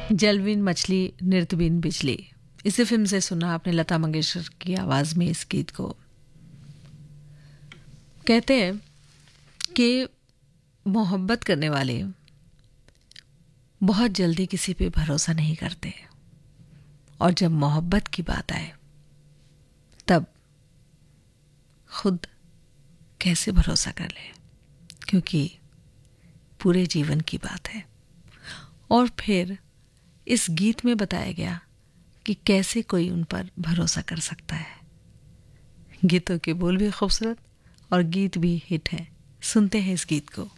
जलविन मछली नृत्यबिन बिजली, इसी फिल्म से सुना आपने लता मंगेशकर की आवाज़ में इस गीत को। कहते हैं कि मोहब्बत करने वाले बहुत जल्दी किसी पे भरोसा नहीं करते, और जब मोहब्बत की बात आए तब खुद कैसे भरोसा कर ले, क्योंकि पूरे जीवन की बात है। और फिर इस गीत में बताया गया कि कैसे कोई उन पर भरोसा कर सकता है। गीतों के बोल भी खूबसूरत और गीत भी हिट हैं। सुनते हैं इस गीत को।